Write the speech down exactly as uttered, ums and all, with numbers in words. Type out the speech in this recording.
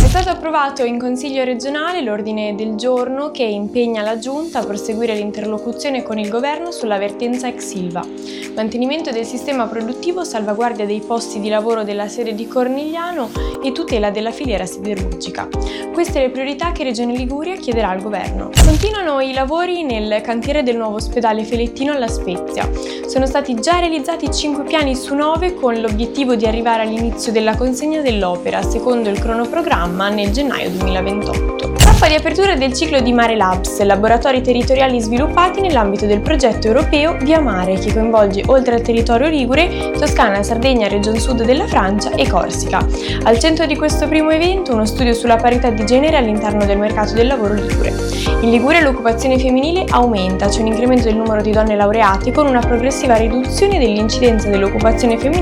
È stato approvato in Consiglio regionale l'ordine del giorno che impegna la Giunta a proseguire l'interlocuzione con il Governo sulla vertenza ex Ilva, mantenimento del sistema produttivo, salvaguardia dei posti di lavoro della sede di Cornigliano e tutela della filiera siderurgica. Queste le priorità che Regione Liguria chiederà al Governo. Continuano i lavori nel cantiere del nuovo ospedale Felettino alla Spezia. Sono stati già realizzati cinque piani su nove con l'obiettivo di arrivare all'inizio della consegna dell'opera, secondo il cronoprogramma, nel gennaio duemilaventotto. Tappa di apertura del ciclo di Mare Labs, laboratori territoriali sviluppati nell'ambito del progetto europeo Via Mare, che coinvolge oltre al territorio ligure, Toscana, Sardegna, Region Sud della Francia e Corsica. Al centro di questo primo evento uno studio sulla parità di genere all'interno del mercato del lavoro ligure. In Liguria l'occupazione femminile aumenta, c'è un incremento del numero di donne laureate con una progressiva riduzione dell'incidenza dell'occupazione femminile